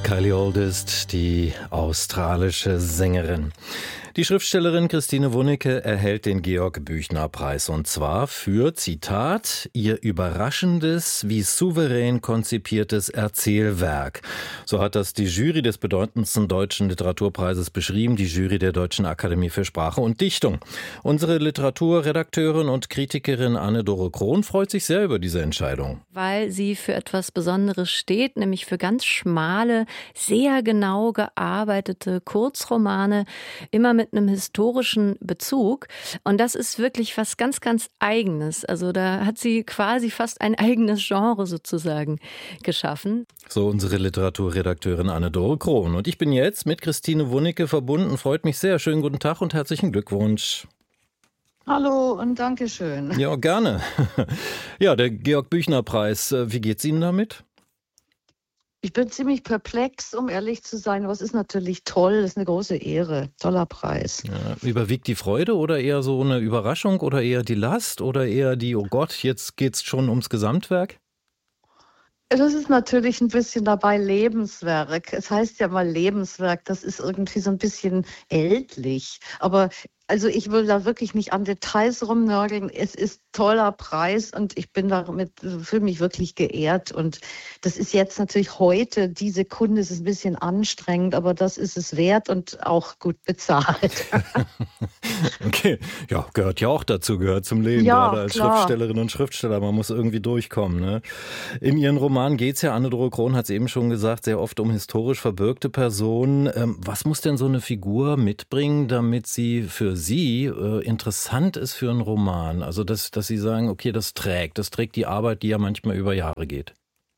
Kylie Oldest, die australische Sängerin. Die Schriftstellerin Christine Wunneke erhält den Georg-Büchner-Preis und zwar für, Zitat, ihr überraschendes, wie souverän konzipiertes Erzählwerk. So hat das die Jury des bedeutendsten deutschen Literaturpreises beschrieben, die Jury der Deutschen Akademie für Sprache und Dichtung. Unsere Literaturredakteurin und Kritikerin Anne-Dore Krohn freut sich sehr über diese Entscheidung. Weil sie für etwas Besonderes steht, nämlich für ganz schmale, sehr genau gearbeitete Kurzromane, immer mit einem historischen Bezug. Und das ist wirklich was ganz, ganz Eigenes. Also da hat sie quasi fast ein eigenes Genre sozusagen geschaffen. So unsere Literaturredakteurin Anne-Dore Krohn. Und ich bin jetzt mit Christine Wunneke verbunden. Freut mich sehr. Schönen guten Tag und herzlichen Glückwunsch. Hallo und Dankeschön. Ja, gerne. Ja, der Georg-Büchner-Preis. Wie geht's Ihnen damit? Ich bin ziemlich perplex, um ehrlich zu sein, aber es ist natürlich toll, es ist eine große Ehre, toller Preis. Ja, überwiegt die Freude oder eher so eine Überraschung oder eher die Last oder eher die, oh Gott, jetzt geht's schon ums Gesamtwerk? Das ist natürlich ein bisschen dabei Lebenswerk. Es heißt ja mal Lebenswerk, das ist irgendwie so ein bisschen ältlich. Aber also ich will da wirklich nicht an Details rumnörgeln. Es ist toller Preis und ich bin damit, fühle mich wirklich geehrt. Und das ist jetzt natürlich heute, die Sekunde ist ein bisschen anstrengend, aber das ist es wert und auch gut bezahlt. Okay, ja, gehört ja auch dazu, gehört zum Leben, Ja, gerade als klar. Schriftstellerin und Schriftsteller. Man muss irgendwie durchkommen. Ne? In Ihren Romanen geht es ja, Anne-Dore Krohn hat es eben schon gesagt, sehr oft um historisch verbürgte Personen. Was muss denn so eine Figur mitbringen, damit sie für Sie interessant ist für einen Roman? Also, dass Sie sagen, okay, das trägt die Arbeit, die ja manchmal über Jahre geht.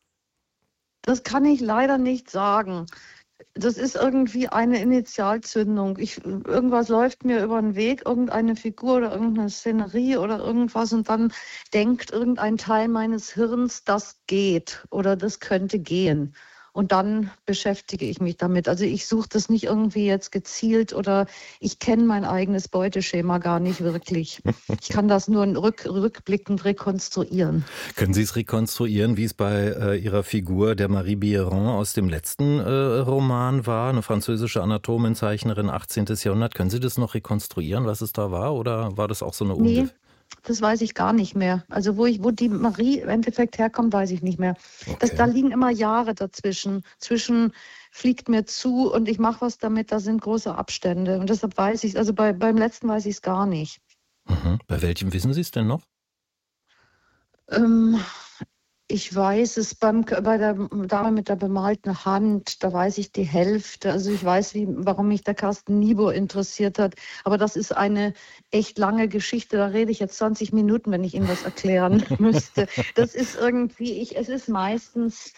Das kann ich leider nicht sagen. Das ist irgendwie eine Initialzündung. Irgendwas läuft mir über den Weg, irgendeine Figur oder irgendeine Szenerie oder irgendwas und dann denkt irgendein Teil meines Hirns, das geht oder das könnte gehen. Und dann beschäftige ich mich damit. Also ich suche das nicht irgendwie jetzt gezielt oder ich kenne mein eigenes Beuteschema gar nicht wirklich. Ich kann das nur rückblickend rekonstruieren. Können Sie es rekonstruieren, wie es bei Ihrer Figur der Marie Biéron aus dem letzten Roman war? Eine französische Anatomin, Zeichnerin, 18. Jahrhundert. Können Sie das noch rekonstruieren, was es da war? Oder war das auch so eine Nee, das weiß ich gar nicht mehr. Also wo die Marie im Endeffekt herkommt, weiß ich nicht mehr. Okay. Da liegen immer Jahre dazwischen. Zwischen fliegt mir zu und ich mache was damit, da sind große Abstände. Und deshalb weiß ich es, also beim letzten weiß ich es gar nicht. Mhm. Bei welchem wissen Sie es denn noch? Ähm, Ich weiß es bei der Dame mit der bemalten Hand, da weiß ich die Hälfte. Also ich weiß, warum mich der Carsten Niebuhr interessiert hat. Aber das ist eine echt lange Geschichte. Da rede ich jetzt 20 Minuten, wenn ich Ihnen das erklären müsste. Das ist irgendwie, es ist meistens,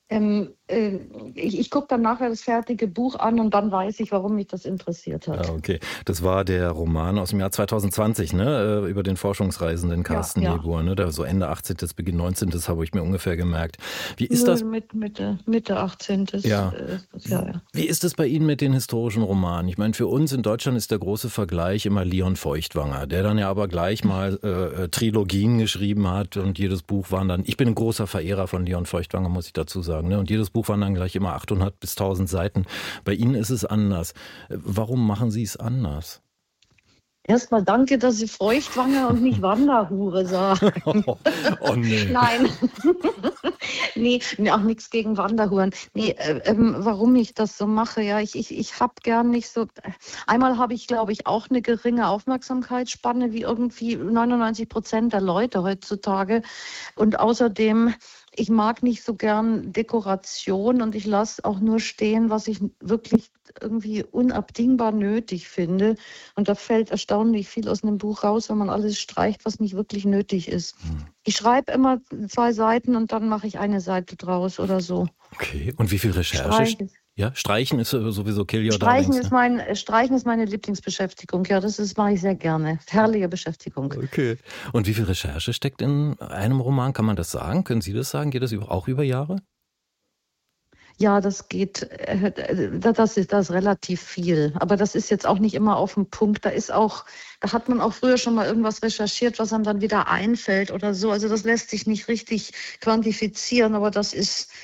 ich gucke dann nachher das fertige Buch an und dann weiß ich, warum mich das interessiert hat. Ah, okay. Das war der Roman aus dem Jahr 2020, ne? Über den Forschungsreisenden Carsten Niebuhr, ne? Da so Ende 18., Beginn 19. Das habe ich mir ungefähr gemerkt. Wie ist das? Mitte 18. Ja. Ja. Wie ist es bei Ihnen mit den historischen Romanen? Ich meine, für uns in Deutschland ist der große Vergleich immer Leon Feuchtwanger, der dann ja aber gleich mal Trilogien geschrieben hat und jedes Buch waren dann, ich bin ein großer Verehrer von Leon Feuchtwanger, muss ich dazu sagen, ne? Und jedes Buch waren dann gleich immer 800 bis 1000 Seiten. Bei Ihnen ist es anders. Warum machen Sie es anders? Erstmal danke, dass Sie Feuchtwanger und nicht Wanderhure sagen. Oh nee. Nein. Nee, auch nichts gegen Wanderhuren. Nee, warum ich das so mache, ja, ich habe gern nicht so. Einmal habe ich, glaube ich, auch eine geringe Aufmerksamkeitsspanne wie irgendwie 99% der Leute heutzutage. Und außerdem, ich mag nicht so gern Dekoration und ich lasse auch nur stehen, was ich wirklich irgendwie unabdingbar nötig finde. Und da fällt erstaunlich viel aus einem Buch raus, wenn man alles streicht, was nicht wirklich nötig ist. Ich schreibe immer 2 Seiten und dann mache ich eine Seite draus oder so. Okay, und wie viel Recherche? Ja, Streichen ist sowieso Kill Your Streichen Darlings. Streichen ist meine Lieblingsbeschäftigung. Ja, das mache ich sehr gerne. Herrliche Beschäftigung. Okay. Und wie viel Recherche steckt in einem Roman? Kann man das sagen? Können Sie das sagen? Geht das auch über Jahre? Ja, das geht, das ist relativ viel. Aber das ist jetzt auch nicht immer auf dem Punkt. Da hat man auch früher schon mal irgendwas recherchiert, was einem dann wieder einfällt oder so. Also das lässt sich nicht richtig quantifizieren, aber das ist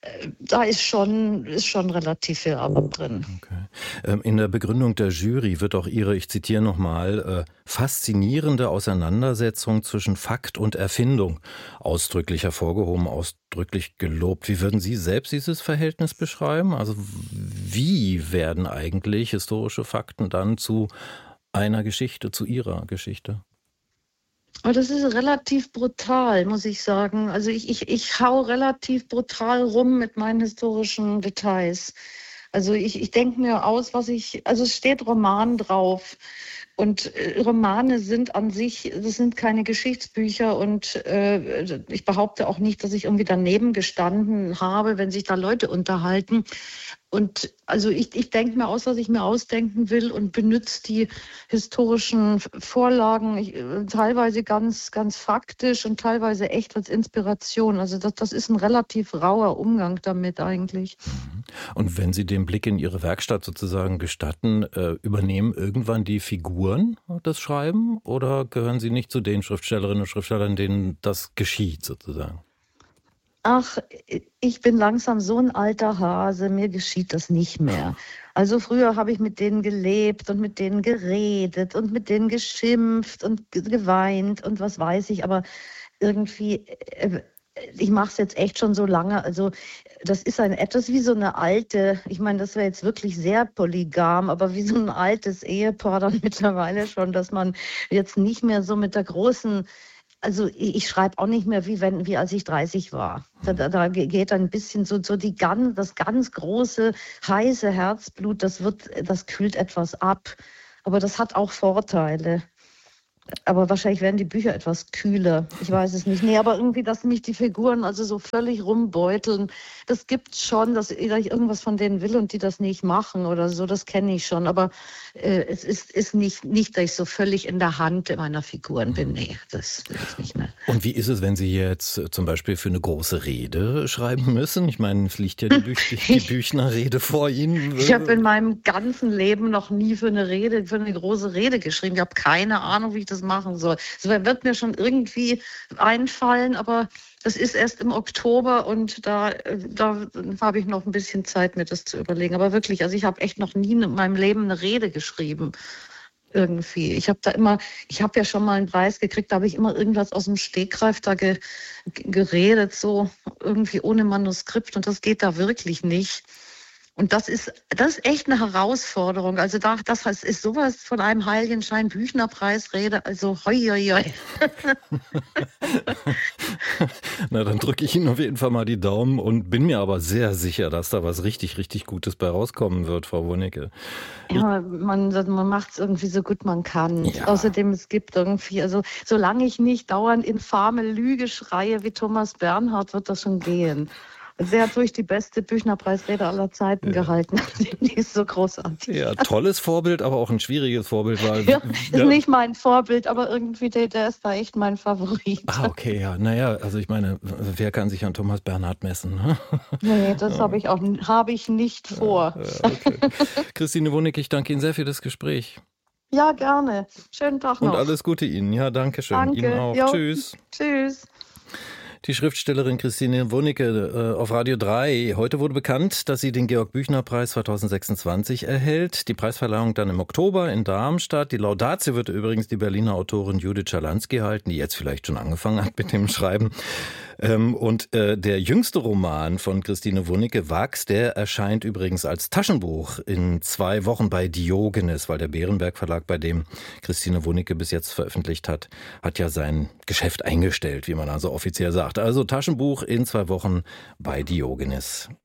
da ist schon relativ viel Arbeit drin. Okay. In der Begründung der Jury wird auch Ihre, ich zitiere nochmal, faszinierende Auseinandersetzung zwischen Fakt und Erfindung ausdrücklich hervorgehoben, ausdrücklich gelobt. Wie würden Sie selbst dieses Verhältnis beschreiben? Also wie werden eigentlich historische Fakten dann zu einer Geschichte, zu Ihrer Geschichte? Aber das ist relativ brutal, muss ich sagen. Also ich hau relativ brutal rum mit meinen historischen Details. Also ich denke mir aus, also es steht Roman drauf. Und Romane sind an sich, das sind keine Geschichtsbücher und ich behaupte auch nicht, dass ich irgendwie daneben gestanden habe, wenn sich da Leute unterhalten. Und also ich denke mir aus, was ich mir ausdenken will und benutze die historischen Vorlagen teilweise ganz, ganz faktisch und teilweise echt als Inspiration. Also das ist ein relativ rauer Umgang damit eigentlich. Und wenn Sie den Blick in Ihre Werkstatt sozusagen gestatten, übernehmen irgendwann die Figuren das Schreiben oder gehören Sie nicht zu den Schriftstellerinnen und Schriftstellern, denen das geschieht sozusagen? Ach, ich bin langsam so ein alter Hase, mir geschieht das nicht mehr. Also früher habe ich mit denen gelebt und mit denen geredet und mit denen geschimpft und geweint und was weiß ich, aber irgendwie, ich mache es jetzt echt schon so lange, also das ist etwas wie so eine alte, ich meine, das wäre jetzt wirklich sehr polygam, aber wie so ein altes Ehepaar dann mittlerweile schon, dass man jetzt nicht mehr so mit der großen. Also ich schreibe auch nicht mehr wie als ich 30 war. Da geht ein bisschen so das ganz große, heiße Herzblut, das kühlt etwas ab. Aber das hat auch Vorteile. Aber wahrscheinlich werden die Bücher etwas kühler. Ich weiß es nicht. Nee, aber irgendwie, dass mich die Figuren also so völlig rumbeuteln, das gibt's schon, dass ich irgendwas von denen will und die das nicht machen oder so, das kenne ich schon. Aber es ist nicht, dass ich so völlig in der Hand meiner Figuren bin. Nee, das ist nicht mehr. Und wie ist es, wenn Sie jetzt zum Beispiel für eine große Rede schreiben müssen? Ich meine, es liegt ja die Büchner-Rede vor Ihnen. Ich habe in meinem ganzen Leben noch nie für eine große Rede geschrieben. Ich habe keine Ahnung, wie ich das machen soll. So wird mir schon irgendwie einfallen, aber das ist erst im Oktober und da habe ich noch ein bisschen Zeit, mir das zu überlegen. Aber wirklich, also ich habe echt noch nie in meinem Leben eine Rede geschrieben. Irgendwie. Ich habe ja schon mal einen Preis gekriegt, da habe ich immer irgendwas aus dem Stegreif da geredet, so irgendwie ohne Manuskript und das geht da wirklich nicht. Und das ist echt eine Herausforderung. Also das ist sowas von einem Heiligenschein Büchner-Preis Rede. Also hoi, hoi, hoi. Na, dann drücke ich Ihnen auf jeden Fall mal die Daumen und bin mir aber sehr sicher, dass da was richtig, richtig Gutes bei rauskommen wird, Frau Wunicke. Ja, man macht es irgendwie so gut man kann. Ja. Außerdem, es gibt irgendwie, also solange ich nicht dauernd infame Lüge schreie wie Thomas Bernhard, wird das schon gehen. Sie hat durch die beste Büchner-Preisrede aller Zeiten gehalten. Die ist so großartig. Ja, tolles Vorbild, aber auch ein schwieriges Vorbild. Weil, ist nicht mein Vorbild, aber irgendwie der ist da echt mein Favorit. Ah, okay, ja. Naja, also ich meine, wer kann sich an Thomas Bernhard messen? Ne? Nee, das habe ich nicht vor. Okay. Christine Wunicke, ich danke Ihnen sehr für das Gespräch. Ja, gerne. Schönen Tag noch. Und alles Gute Ihnen. Ja, danke schön. Danke. Ihnen auch. Jo. Tschüss. Tschüss. Die Schriftstellerin Christine Wunicke auf Radio 3. Heute wurde bekannt, dass sie den Georg-Büchner-Preis 2026 erhält. Die Preisverleihung dann im Oktober in Darmstadt. Die Laudatio wird übrigens die Berliner Autorin Judith Schalansky halten, die jetzt vielleicht schon angefangen hat mit dem Schreiben. Und der jüngste Roman von Christine Wunicke, Wachs, der erscheint übrigens als Taschenbuch in 2 Wochen bei Diogenes, weil der Berenberg Verlag, bei dem Christine Wunicke bis jetzt veröffentlicht hat, hat ja sein Geschäft eingestellt, wie man also offiziell sagt. Also Taschenbuch in 2 Wochen bei Diogenes.